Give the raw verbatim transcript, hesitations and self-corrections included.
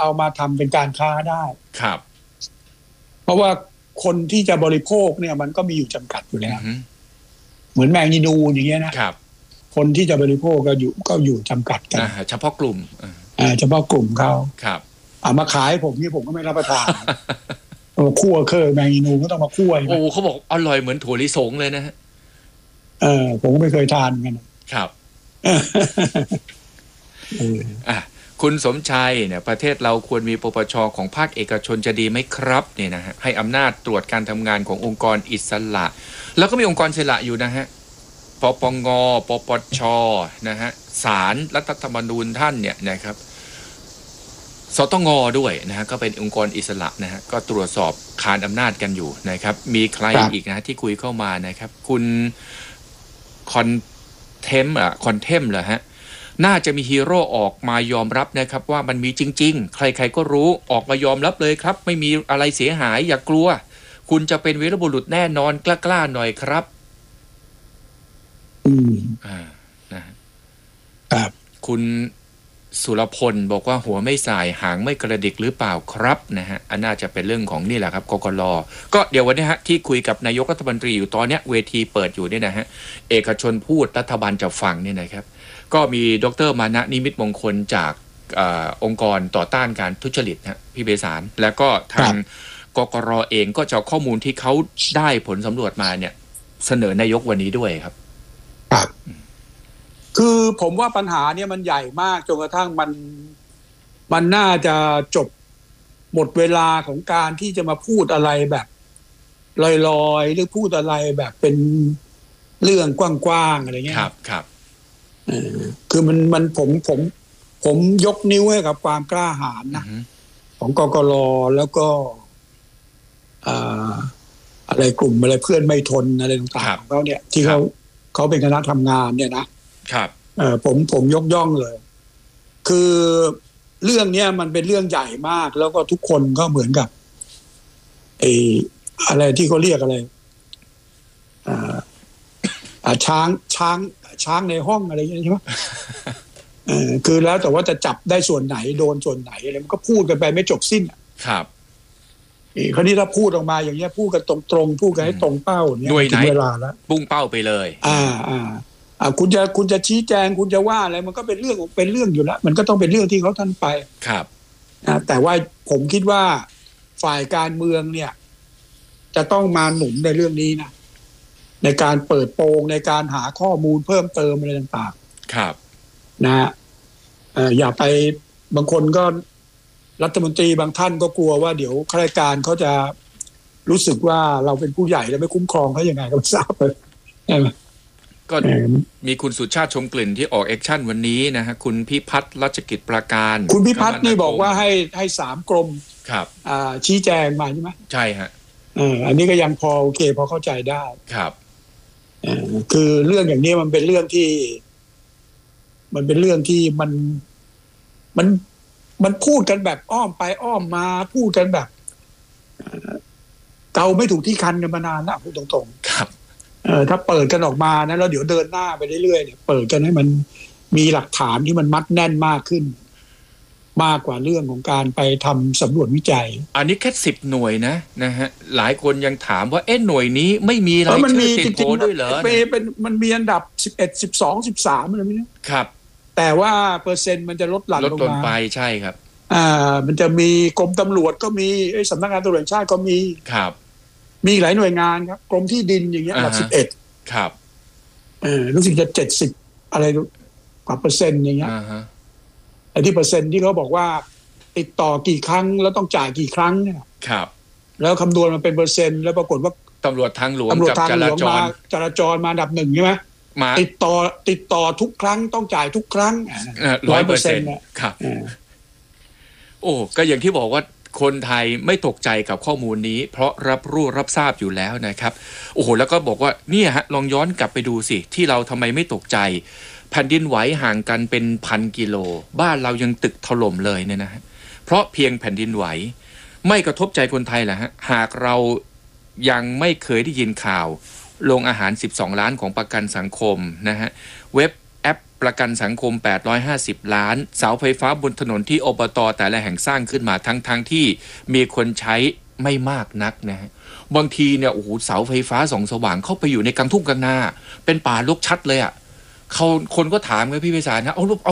เอามาทำเป็นการค้าได้ครับเพราะว่าคนที่จะบริโภคเนี่ยมันก็มีอยู่จำกัดอยู่แล้วเหมือนแมงอีนูอย่างเงี้ยนะครับคนที่จะบริโภคก็อยู่ก็อยู่จำกัดกันเฉพาะกลุ่มอ่าเฉพาะกลุ่มเขาครับเอามาขายผมนี่ผมก็ไม่รับประทานโอ้คั่วเคยแมงอีนูก็ต้องมาคั่วโอ้เขาบอกอร่อยเหมือนถั่วลิสงเลยนะฮะเออผมก็ไม่เคยทานกันครับอ่ะคุณสมชัยเนี่ยประเทศเราควรมีปปช.ของภาคเอกชนจะดีไหมครับเนี่ยนะฮะให้อำนาจตรวจการทำงานขององค์กรอิสระแล้วก็มีองค์กรอิสระอยู่นะฮะปปงปปช.นะฮะศาลรัฐธรรมนูญท่านเนี่ยนะครับสตง.ด้วยนะฮะก็เป็นองค์กรอิสระนะฮะก็ตรวจสอบขานอำนาจกันอยู่นะครับมีใครอีกนะที่คุยเข้ามานะครับคุณคอนเทมอ่ะคอนเทมเหรอฮะน่าจะมีฮีโร่ออกมายอมรับนะครับว่ามันมีจริงๆใครๆก็รู้ออกมายอมรับเลยครับไม่มีอะไรเสียหายอย่ากลัวคุณจะเป็นวีรบุรุษแน่นอนกล้าๆหน่อยครับอืมอ่านะครับคุณสุรพลบอกว่าหัวไม่สายหางไม่กระดิกหรือเปล่าครับนะฮะอันน่าจะเป็นเรื่องของนี่แหละครับกกล.ก็เดี๋ยววันนี้ฮะที่คุยกับนายกรัฐมนตรีอยู่ตอนเนี้ยเวทีเปิดอยู่เนี่ยนะฮะเอกชนพูดรัฐบาลจะฟังเนี่ยนะครับก็มีดร.มานะนิมิตมงคลจากอองค์กรต่อต้านการทุจริตฮะพี่เบสารแล้วก็ทางกกร.เองก็จะข้อมูลที่เขาได้ผลสำรวจมาเนี่ยเสนอนายกวันนี้ด้วยครับครับคือผมว่าปัญหาเนี่ยมันใหญ่มากจนกระทั่งมันมันน่าจะจบหมดเวลาของการที่จะมาพูดอะไรแบบลอยๆหรือพูดอะไรแบบเป็นเรื่องกว้างๆอะไรเงี้ยครับครับเออคือมันมันผมผมผมยกนิ้วให้กับความกล้าหาญนะของกกร.แล้วก็อ่าอะไรกลุ่มอะไรเพื่อนไม่ทนอะไรต่างๆของเขาเนี่ยที่เขาเขาเป็นคณะทำงานเนี่ยนะครับเออผมผมยกย่องเลยคือเรื่องเนี้ยมันเป็นเรื่องใหญ่มากแล้วก็ทุกคนก็เหมือนกับไอ้อะไรที่เขาเรียกอะไรอ่าอ่าช้างช้างช้างในห้องอะไรอย่างเงี้ยใช่ไหมเออคือแล้วแต่ว่าจะจับได้ส่วนไหนโดนส่วนไหนอะไรมันก็พูดกันไปไม่จบสิ้นครับอีกคราวนี้ถ้าพูดออกมาอย่างเงี้ยพูดกันตรงๆพูดกันให้ตรงเป้าเนี่ยถึงเวลาแล้วปุ้งเป้าไปเลยอ่าอ่าอ่าคุณจะคุณจะชี้แจงคุณจะว่าอะไรมันก็เป็นเรื่องเป็นเรื่องอยู่แล้วมันก็ต้องเป็นเรื่องที่เขาท่านไปครับนะแต่ว่าผมคิดว่าฝ่ายการเมืองเนี่ยจะต้องมาหนุนในเรื่องนี้นะในการเปิดโปงในการหาข้อมูลเพิ่มเติมอะไรต่างๆครับนะฮะเอ่ออย่าไปบางคนก็รัฐมนตรีบางท่านก็กลัวว่าเดี๋ยวข้าราชการเขาจะรู้สึกว่าเราเป็นผู้ใหญ่แล้วไม่คุ้มครองเขายังไงก็ไม่ทราบเลยใช่ไหมก็มีคุณสุชาติชมกลิ่นที่ออกแอคชั่นวันนี้นะฮะคุณพิพัฒน์รัชกิจประการคุณพิพัฒน์นี่บอกว่าให้ให้สามกรมครับอ่าชี้แจงมาใช่ไหมใช่ฮะเอออันนี้ก็ยังพอโอเคพอเข้าใจได้ครับเออคือเรื่องอย่างนี้มันเป็นเรื่องที่มันเป็นเรื่องที่มันมันมันพูดกันแบบอ้อมไปอ้อมมาพูดกันแบบเกาไม่ถูกที่คันกันมานานแล้วพูดตรงๆครับเออถ้าเปิดกันออกมานะแล้วเดี๋ยวเดินหน้าไปเรื่อยๆเนี่ยเปิดกันให้มันมีหลักฐานที่มันมัดแน่นมากขึ้นมากกว่าเรื่องของการไปทำสำรวจวิจัยอันนี้แค่สิบหน่วยนะนะฮะหลายคนยังถามว่าเอ๊ะหน่วยนี้ไม่มีรายชื่อติดโผด้วยเหรอเป็นมันมีอันดับสิบเอ็ด สิบสอง สิบสามอะไรไม่รู้ครับแต่ว่าเปอร์เซ็นต์มันจะลดหลั่นลงมาลดลงไปใช่ครับอ่ามันจะมีกรมตำรวจก็มีสำนักงานตำรวจแห่งชาติก็มีครับมีหลายหน่วยงานครับกรมที่ดินอย่างเงี้ยอันดับสิบเอ็ดครับเออรู้สึกจะเจ็ดสิบอะไรกว่าเปอร์เซ็นต์อย่างเงี้ยอ่าฮะไอ้ที่เปอร์เซ็นต์ที่เขาบอกว่าติดต่อกี่ครั้งแล้วต้องจ่ายกี่ครั้งเนี่ยครับแล้วคำนวณมันเป็นเปอร์เซ็นต์แล้วปรากฏว่าตำรวจทางหลวงกับจราจรจราจรมาอันดับหนึ่งใช่ไหมติดต่อติดต่อทุกครั้งต้องจ่ายทุกครั้งร้อยเปอร์เซ็นต์ครับโอ้ก็อย่างที่บอกว่าคนไทยไม่ตกใจกับข้อมูลนี้เพราะรับรู้รับทราบอยู่แล้วนะครับโอ้โหแล้วก็บอกว่าเนี่ยฮะลองย้อนกลับไปดูสิที่เราทำไมไม่ตกใจแผ่นดินไหวห่างกันเป็นพันกิโลบ้านเรายังตึกถล่มเลยเนี่ยนะฮะเพราะเพียงแผ่นดินไหวไม่กระทบใจคนไทยแหละฮะหากเรายังไม่เคยได้ยินข่าวโรงอาหารสิบสองล้านของประกันสังคมนะฮะเว็บแอปประกันสังคมแปดร้อยห้าสิบล้านเสาไฟฟ้าบนถนนที่อบตแต่ละแห่งสร้างขึ้นมาทั้งทั้งที่มีคนใช้ไม่มากนักนะฮะบางทีเนี่ยโอ้โหเสาไฟฟ้าส่องสว่างเข้าไปอยู่ในกลางทุ่งกลางนาเป็นป่ารกชัดเลยอ่ะเขาคนก็ถามไงพี่ไพศาลนะเอาเอา